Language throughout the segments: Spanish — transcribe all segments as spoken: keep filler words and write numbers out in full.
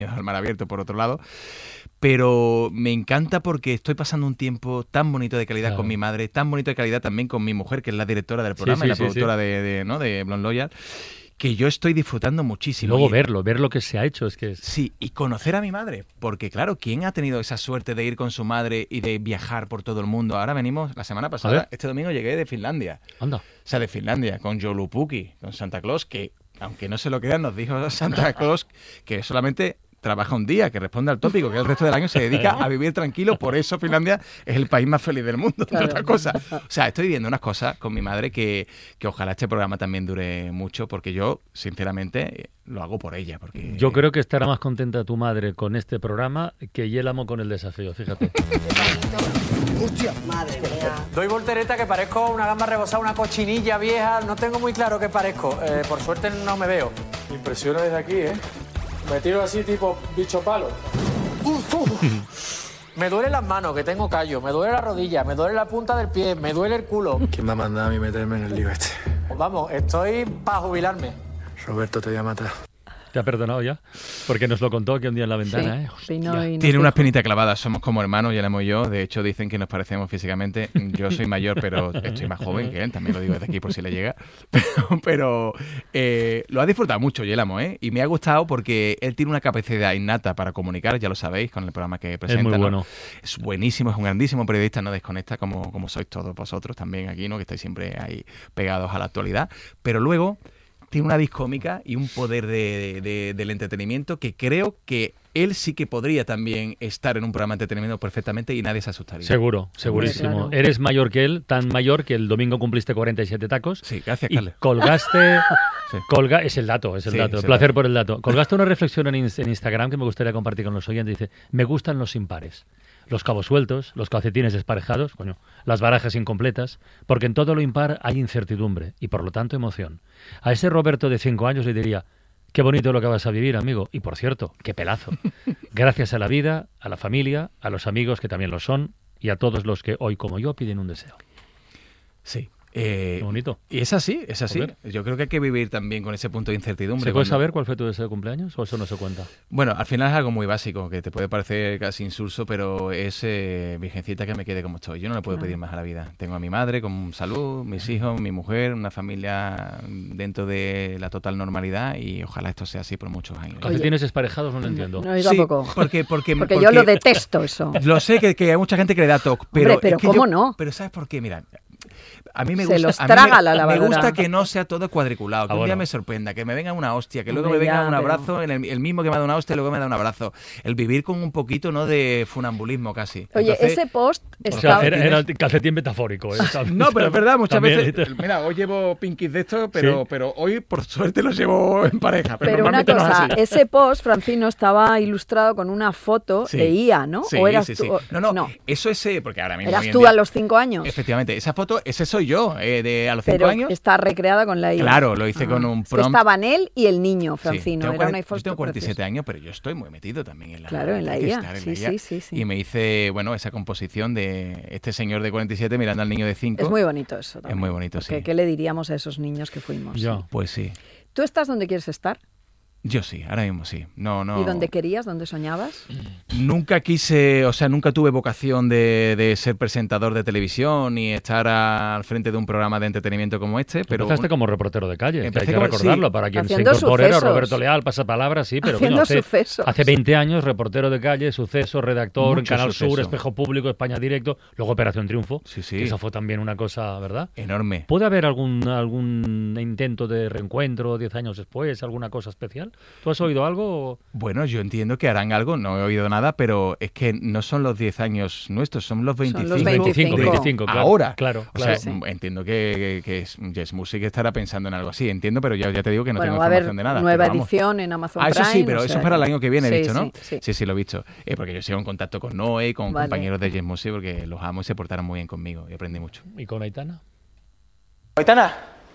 al mar abierto por otro lado, pero me encanta porque estoy pasando un tiempo tan bonito de calidad claro. con mi madre, tan bonito de calidad también con mi mujer, que es la directora del programa sí, sí, y la sí, productora sí. De, de, ¿no? de Blonde Loyal, que yo estoy disfrutando muchísimo. Y luego y, verlo, ver lo que se ha hecho. Es que es... Sí, y conocer a mi madre, porque claro, ¿quién ha tenido esa suerte de ir con su madre y de viajar por todo el mundo? Ahora venimos, la semana pasada, este domingo llegué de Finlandia. Anda. O sea, de Finlandia, con Joulupuki, con Santa Claus, que aunque no se lo crean, nos dijo Santa Claus que solamente trabaja un día, que responde al tópico, que el resto del año se dedica a vivir tranquilo. Por eso Finlandia es el país más feliz del mundo, claro. entre otras cosas. O sea, estoy viviendo unas cosas con mi madre que, que ojalá este programa también dure mucho, porque yo, sinceramente, lo hago por ella. Porque yo creo que estará más contenta tu madre con este programa que Yélamo con el desafío, fíjate. Hostia, madre mía. Doy voltereta que parezco una gamba rebozada, una cochinilla vieja. No tengo muy claro qué parezco. Eh, por suerte no me veo. Me impresiona desde aquí, ¿eh? Me tiro así tipo bicho palo. Uf, uf. Me duelen las manos, que tengo callo. Me duele la rodilla, me duele la punta del pie, me duele el culo. ¿Quién me ha mandado a mí meterme en el lío este? Pues vamos, estoy para jubilarme. Roberto, te voy a matar. ¿Te ha perdonado ya? Porque nos lo contó aquí un día en la ventana, sí, ¿eh? Hostia. Y Tiene una espinita clavada, somos como hermanos, Yélamo y yo. De hecho, dicen que nos parecemos físicamente. Yo soy mayor, pero estoy más joven que él, también lo digo desde aquí por si le llega. Pero, pero eh, lo ha disfrutado mucho, Yélamo, ¿eh? Y me ha gustado porque él tiene una capacidad innata para comunicar, ya lo sabéis, con el programa que presenta. Es muy bueno. ¿no? Es buenísimo, es un grandísimo periodista, no desconecta como, como sois todos vosotros también aquí, ¿no? Que estáis siempre ahí pegados a la actualidad. Pero luego tiene una vis cómica y un poder de, de, de, del entretenimiento que creo que él sí que podría también estar en un programa de entretenimiento perfectamente y nadie se asustaría. Seguro, segurísimo. Sí, claro. Eres mayor que él, tan mayor que el domingo cumpliste cuarenta y siete tacos. Sí, gracias, y Carles. colgaste... sí. colga, es el dato, es el sí, dato. Es el placer dato. por el dato. Colgaste una reflexión en, en Instagram que me gustaría compartir con los oyentes. Dice, me gustan los impares. Los cabos sueltos, los calcetines desparejados, coño, las barajas incompletas, porque en todo lo impar hay incertidumbre y por lo tanto emoción. A ese Roberto de cinco años le diría, qué bonito lo que vas a vivir, amigo, y por cierto, qué pelazo. Gracias a la vida, a la familia, a los amigos que también lo son y a todos los que hoy como yo piden un deseo. Sí. Eh, Qué bonito. Y es así, es así. Joder. Yo creo que hay que vivir también con ese punto de incertidumbre. ¿Se puede cuando... saber cuál fue tu deseo de cumpleaños o eso no se cuenta? Bueno, al final es algo muy básico, que te puede parecer casi insulso, pero es eh, virgencita que me quede como estoy. Yo no le puedo no. pedir más a la vida. Tengo a mi madre con salud, mis hijos, mi mujer, una familia dentro de la total normalidad y ojalá esto sea así por muchos años. ¿Calcetines desparejados? No lo entiendo. No, yo sí, tampoco. Porque, porque, porque, porque yo lo detesto eso. Lo sé que, que hay mucha gente que le da toque, pero... Hombre, pero es que ¿cómo yo, no? Pero ¿sabes por qué? Mira... A mí me Se gusta, los a mí traga me, la lavadora. Me gusta que no sea todo cuadriculado, que ah, un bueno. día me sorprenda, que me venga una hostia, que luego Hombre, me venga ya, un abrazo, pero... en el, el mismo que me da una hostia, luego me da un abrazo. El vivir con un poquito, ¿no?, de funambulismo casi. Oye, Entonces, ese post o estaba... sea, era, era el calcetín metafórico. ¿eh? No, pero es verdad, muchas También, veces... Mira, hoy llevo pinkies de estos, pero, ¿sí? pero hoy, por suerte, los llevo en pareja. Pero, Pero una normalmente cosa, no es así. ese post, Francino, estaba ilustrado con una foto Sí. de I A, ¿no? Sí, ¿O eras sí, tú? sí. O... No, no, no, eso es... eh, porque ahora mismo... ¿Eras hoy en tú día- a los cinco años? Efectivamente, esa foto, ese soy yo, eh, de a los cinco Pero años. está recreada con la I A. Claro, lo hice Ah. con un Es que prompt. estaban él y el niño, Sí, Francino. tengo Era cuarenta una yo foto tengo cuarenta y siete preciosa. años, pero yo estoy muy metido también en la Claro, en la hay que I A. estar en Sí, la I A. sí, sí, sí. Y me hice, bueno, esa composición de este señor de cuarenta y siete mirando al niño de cinco. Es muy bonito eso también. Es muy bonito, Porque, sí. ¿qué le diríamos a esos niños que fuimos? Yo. Pues sí. ¿Tú estás donde quieres estar? Yo sí, ahora mismo sí. No, no. ¿Y dónde querías? ¿Dónde soñabas? Nunca quise, o sea, nunca tuve vocación de, de ser presentador de televisión ni estar a- al frente de un programa de entretenimiento como este, pero Empezaste como reportero de calle, que hay Empecé que como- recordarlo, sí. para quien Haciendo se incorpore, era sucesos. Roberto Leal, pasapalabra, sí, pero Haciendo bueno, hace, sucesos. hace veinte años, reportero de calle, suceso, redactor, en Mucho Canal Sur, suceso. Espejo Público, España Directo, luego Operación Triunfo, Sí, sí. que esa fue también una cosa, ¿verdad? enorme. ¿Puede haber algún algún intento de reencuentro diez años después, alguna cosa especial? ¿Tú has oído algo? O... Bueno, yo entiendo que harán algo, no he oído nada, pero es que no son los diez años nuestros, son los veinticinco. los veinticinco, veinticinco. veinticinco, claro. Ahora. Claro, O claro. sea, entiendo que, que, que es- Yes Music estará pensando en algo así, entiendo, pero ya, ya te digo que no bueno, tengo va a haber información de nada. nueva pero vamos. edición en Amazon Ah, eso Prime. sí, pero o eso sea es para el que- año que viene, he Sí, dicho, ¿no? sí, sí. sí, sí, lo he visto. Eh, porque yo sigo en contacto con Noé y con Vale. compañeros de Yes Music porque los amo y se portaron muy bien conmigo y aprendí mucho. ¿Y con Aitana? Aitana,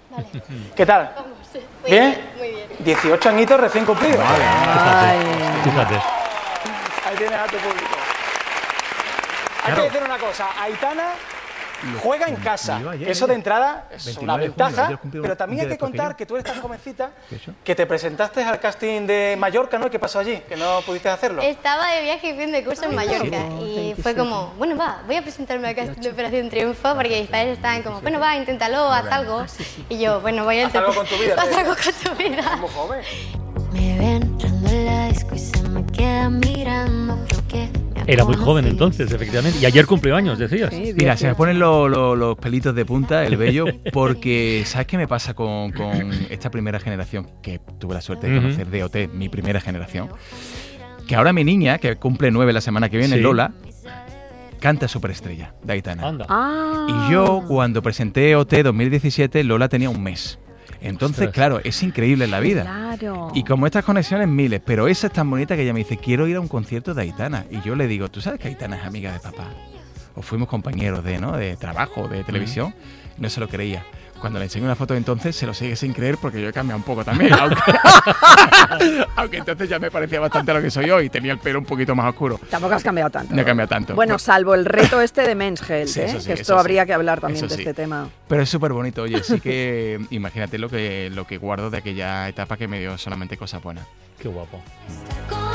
¿qué tal? Muy ¿Bien? bien, muy bien. dieciocho añitos recién cumplidos. Ay. Fíjate. Ahí tienes a tu público. Hay Claro. que decir una cosa, Aitana juega en casa. Murió ayer, Eso de ella. entrada es veintinueve una de junio, ventaja, ayer cumplió pero un también día hay que después que contar yo. que tú eres tan jovencita ¿Qué eso? que te presentaste al casting de Mallorca, ¿no? ¿Qué pasó allí? Que no pudiste hacerlo. Estaba de viaje y fin de curso en Mallorca y fue como, bueno, va, voy a presentarme al casting de Operación Triunfo porque mis padres estaban como, bueno, va, inténtalo, haz algo. Y yo, bueno, voy a Haz algo con tu vida. Haz algo con tu vida. Muy joven. Me ven entrando en la disco y se me queda mirando, creo que me Era muy conocí. joven entonces, efectivamente. Y ayer cumplió años, decías. Sí, Mira, se me dieciocho. ponen lo- lo- los pelitos de punta, el vello, porque ¿sabes qué me pasa con, con esta primera generación que tuve la suerte de Ujú. conocer de O T, mi primera generación? Que ahora mi niña, que cumple nueve la semana que viene, Sí. Lola, canta Superestrella, de Aitana. Anda. Ah. Y yo, cuando presenté O T dos mil diecisiete, Lola tenía un mes. Entonces, Ostras. claro, es increíble en la vida. Claro. Y como estas conexiones, miles, pero esa es tan bonita que ella me dice, quiero ir a un concierto de Aitana. Y yo le digo, ¿tú sabes que Aitana es amiga de papá? O fuimos compañeros de, ¿no? de trabajo, de televisión. No se lo creía. Cuando le enseño una foto de entonces, se lo sigue sin creer porque yo he cambiado un poco también. Aunque, aunque entonces ya me parecía bastante a lo que soy hoy. Tenía el pelo un poquito más oscuro. Tampoco has cambiado tanto. No he cambiado tanto. Bueno, salvo el reto este de Men's Health, Sí, ¿eh? eso sí, que eso esto sí. habría que hablar también Eso de sí. este tema. Pero es súper bonito, oye, sí que imagínate lo que, lo que guardo de aquella etapa que me dio solamente cosas buenas. Qué guapo. Con